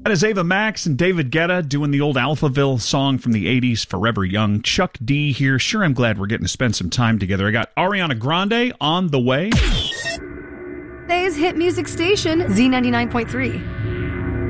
That is Ava Max and David Guetta doing the old Alphaville song from the 80s, Forever Young. Chuck D here. Sure, I'm glad we're getting to spend some time together. I got Ariana Grande on the way. Today's hit music station, Z99.3.